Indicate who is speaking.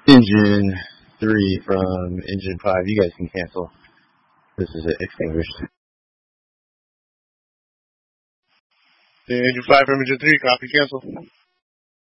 Speaker 1: Engine 3 from Engine 5. You guys can cancel. This is extinguished.
Speaker 2: Engine 5 from Engine 3. Copy. Cancel.